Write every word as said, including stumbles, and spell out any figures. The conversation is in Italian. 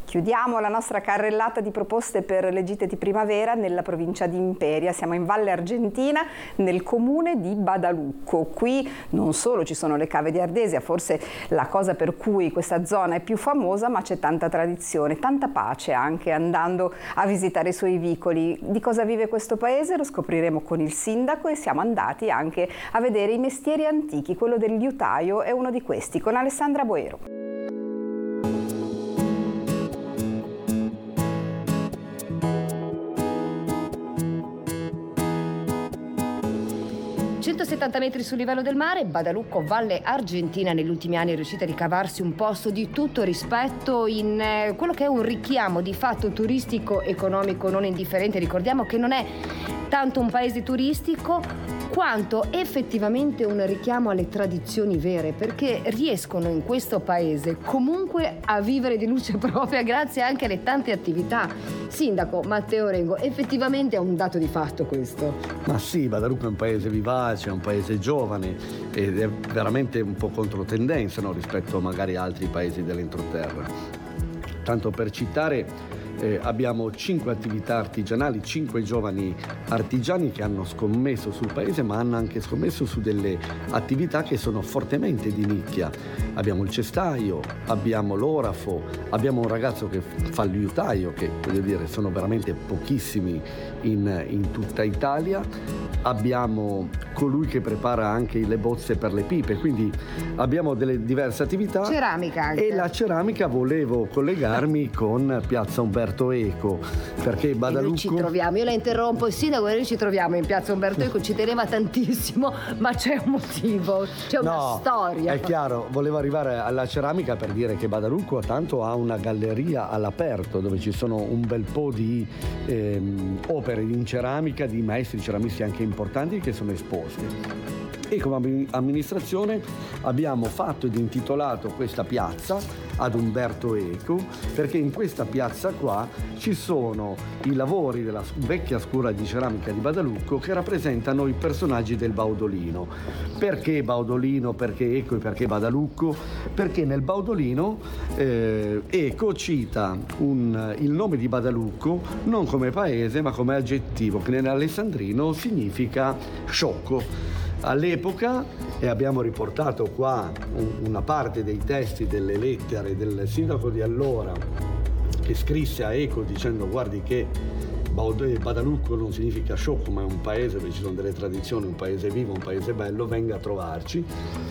Chiudiamo la nostra carrellata di proposte per le gite di primavera nella provincia di Imperia. Siamo in Valle Argentina, nel comune di Badalucco. Qui non solo ci sono le cave di Ardesia, forse la cosa per cui questa zona è più famosa, ma c'è tanta tradizione, tanta pace anche andando a visitare i suoi vicoli. Di cosa vive questo paese lo scopriremo con il sindaco, e siamo andati anche a vedere i mestieri antichi. Quello del liutaio è uno di questi, con Alessandra Boero. centosettanta metri sul livello del mare, Badalucco, Valle Argentina, negli ultimi anni è riuscita a ricavarsi un posto di tutto rispetto in eh, quello che è un richiamo di fatto turistico economico non indifferente. Ricordiamo che non è tanto un paese turistico quanto effettivamente un richiamo alle tradizioni vere, perché riescono in questo paese comunque a vivere di luce propria grazie anche alle tante attività. Sindaco Matteo Rengo, effettivamente è un dato di fatto questo. Ma sì, Badalucco è un paese vivace, è un paese giovane ed è veramente un po' controtendenza, no, rispetto magari a altri paesi dell'entroterra. Tanto per citare, Eh, abbiamo cinque attività artigianali, cinque giovani artigiani che hanno scommesso sul paese, ma hanno anche scommesso su delle attività che sono fortemente di nicchia. Abbiamo il cestaio, abbiamo l'orafo, abbiamo un ragazzo che fa il liutaio, che voglio dire sono veramente pochissimi in, in tutta Italia. Abbiamo colui che prepara anche le bozze per le pipe, quindi abbiamo delle diverse attività. Ceramica anche. E la ceramica volevo collegarmi con Piazza Umberto Eco, perché Badalucco... E noi ci troviamo, io la interrompo, il sindaco, e noi ci troviamo in Piazza Umberto Eco, ci teneva tantissimo, ma c'è un motivo, c'è una no, storia. È chiaro, volevo arrivare alla ceramica per dire che Badalucco tanto ha una galleria all'aperto dove ci sono un bel po' di ehm, opere in ceramica di maestri ceramisti anche importanti che sono esposti. E come amministrazione abbiamo fatto ed intitolato questa piazza ad Umberto Eco, perché in questa piazza qua ci sono i lavori della vecchia scuola di ceramica di Badalucco che rappresentano i personaggi del Baudolino. Perché Baudolino, perché Eco e perché Badalucco? Perché nel Baudolino eh, Eco cita un, il nome di Badalucco non come paese ma come aggettivo, che nell'alessandrino significa sciocco. All'epoca, e abbiamo riportato qua una parte dei testi delle lettere del sindaco di allora che scrisse a Eco dicendo: guardi che Badalucco non significa sciocco ma è un paese dove ci sono delle tradizioni, un paese vivo, un paese bello, venga a trovarci.